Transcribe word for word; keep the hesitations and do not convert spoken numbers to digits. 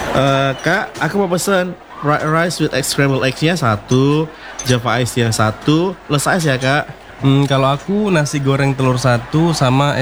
Eh, Kak, aku mau pesen fried rice with egg scrambled eggs-nya satu, Java Ice yang satu, less ice ya Kak. Hmm, kalau aku nasi goreng telur satu sama